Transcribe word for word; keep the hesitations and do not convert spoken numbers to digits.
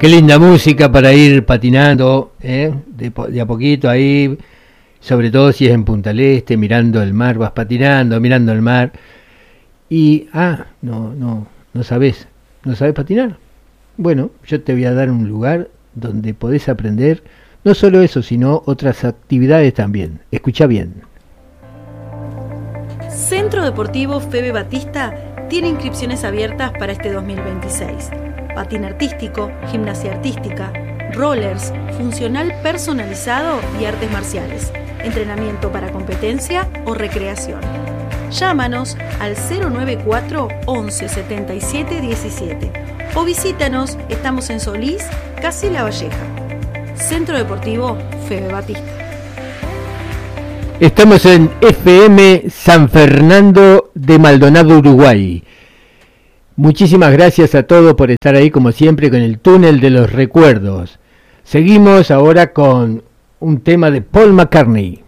Qué linda música para ir patinando, ¿eh? de, de a poquito ahí, sobre todo si es en Punta del Este, mirando el mar, vas patinando, mirando el mar. Y, ah, no, no, no sabés, no sabés patinar. Bueno, yo te voy a dar un lugar donde podés aprender, no solo eso, sino otras actividades también. Escucha bien. Centro Deportivo Febe Batista tiene inscripciones abiertas para este dos mil veintiséis. Patín artístico, gimnasia artística, rollers, funcional personalizado y artes marciales, entrenamiento para competencia o recreación. Llámanos al cero nueve cuatro once setenta y siete diecisiete o visítanos, estamos en Solís, casi La Valleja. Centro Deportivo Febe Batista. Estamos en F M San Fernando de Maldonado, Uruguay. Muchísimas gracias a todos por estar ahí como siempre con el túnel de los recuerdos. Seguimos ahora con un tema de Paul McCartney.